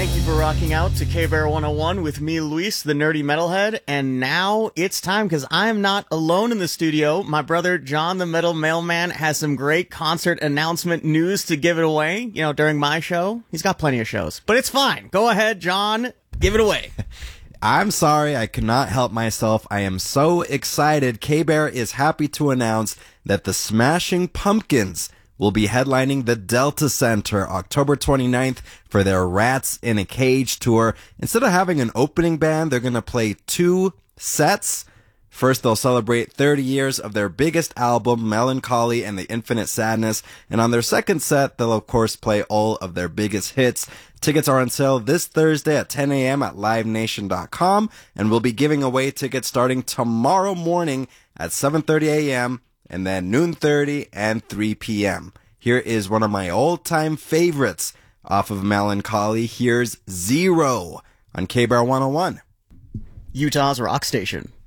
Thank you for rocking out to K-Bear 101 with me, Luis, the nerdy metalhead. And now it's time, because I am not alone in the studio. My brother, John, the metal mailman, has some great concert announcement news to give it away, during my show. He's got plenty of shows, but it's fine. Go ahead, John. Give it away. I'm sorry, I could not help myself. I am so excited. K-Bear is happy to announce that the Smashing Pumpkins will be headlining the Delta Center October 29th for their Rats in a Cage tour. Instead of having an opening band, they're going to play 2 sets. First, they'll celebrate 30 years of their biggest album, Melancholy and the Infinite Sadness. And on their second set, they'll of course play all of their biggest hits. Tickets are on sale this Thursday at 10 a.m. at livenation.com. And we'll be giving away tickets starting tomorrow morning at 7:30 a.m. and then noon 30 and 3 p.m. Here is one of my all-time favorites off of Melancholy. Here's Zero on K-Bear 101. Utah's Rock Station.